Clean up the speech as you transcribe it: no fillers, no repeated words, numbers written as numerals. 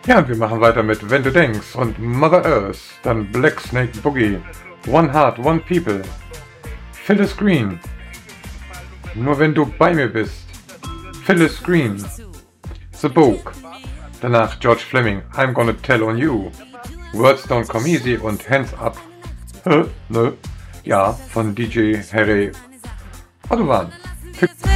Ja, und wir machen weiter mit Wenn du denkst und Mother Earth, dann Black Snake Boogie, One Heart, One People, Fill the Screen, Nur wenn du bei mir bist, Fill the Screen, The Book, danach George Fleming, I'm Gonna Tell on You, Words Don't Come Easy und Hands Up, ja, von DJ Harry Odovan.